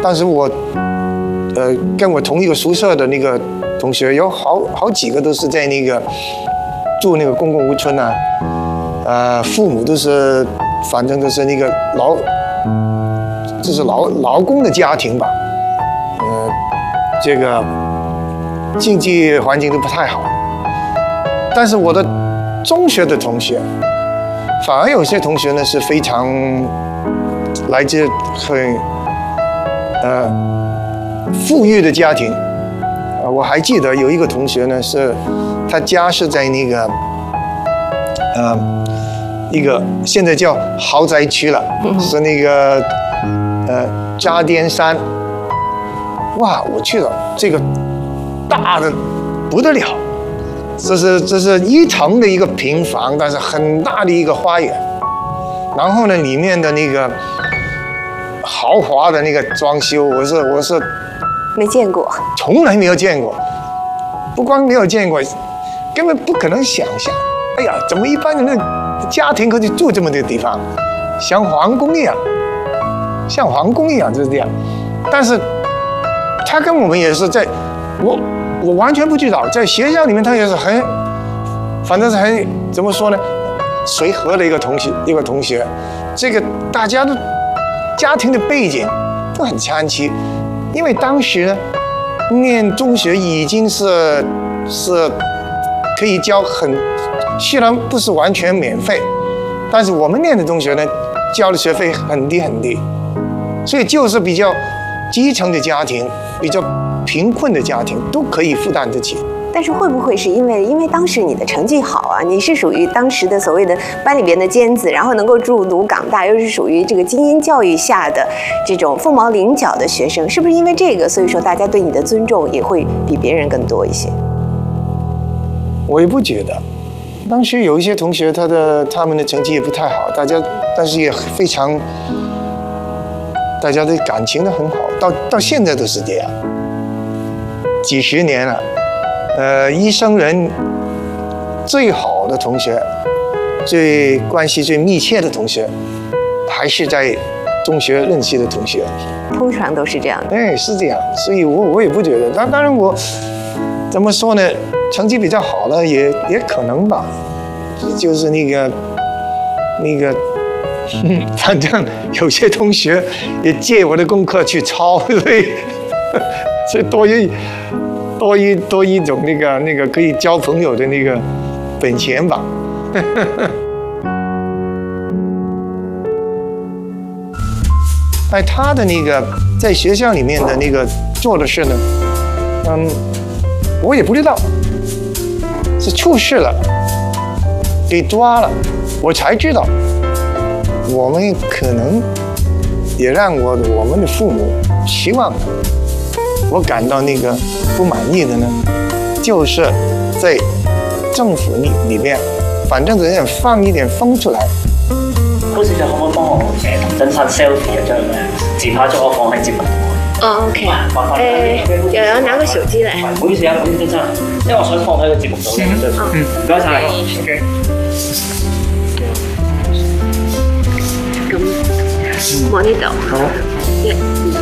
但是我跟我同一个宿舍的那个同学有好几个都是在那个住那个公共屋村啊，父母都是反正都是那个就是劳工的家庭吧，这个经济环境都不太好。但是我的中学的同学，反而有些同学呢是非常来自很富裕的家庭。我还记得有一个同学呢，是他家是在那个一个现在叫豪宅区了，是那个渣甸山。哇，我去了，这个大的不得了，这是1层的一个平房，但是很大的一个花园。然后呢，里面的那个豪华的那个装修，我是没见过， 从来没有见过。不光没有见过，根本不可能想象。哎呀，怎么一般人的家庭可以住这么个地方，像皇宫一样，就是这样。但是他跟我们也是在，我完全不知道，在学校里面他也是反正是很怎么说呢，随和的一个同学，这个大家的家庭的背景都很参差，因为当时呢，念中学已经是可以交虽然不是完全免费，但是我们念的中学呢，交的学费很低很低，所以就是比较基层的家庭，比较贫困的家庭都可以负担得起。 但是会不会是因为当时你的成绩好啊，你是属于当时的所谓的班里边的尖子，然后能够入读港大，又是属于这个精英教育下的这种凤毛麟角的学生，是不是因为这个，所以说大家对你的尊重也会比别人更多一些？ 我也不觉得，当时有一些同学他们的成绩也不太好，但是也非常，大家的感情都很好，到现在都是这样，几十年了。一生人最好的同学，关系最密切的同学，还是在中学认识的同学。 通常都是这样的。 对，是这样。所以我也不觉得。当然我怎么说呢？成绩比较好了，也可能吧。就是那个，反正有些同学也借我的功课去抄，所以多一种那个可以交朋友的那个本钱吧。哎，他的那个在学校里面的那个做的事呢，我也不知道，是出事了，给抓了，我才知道。我们可能也让我们的父母希望我感到那个不满意的呢，就是在政府里面，反正只想放一點風出嚟。 高小姐可唔可以幫我整翻 selfie 一張咧？自拍咗我放喺節目。 哦 ，OK。又有拿個手機嚟。 唔好意思啊，唔好意思真係，因為我想放喺個節目度嘅。唔該晒。OK。 咁望呢度。好。1、2。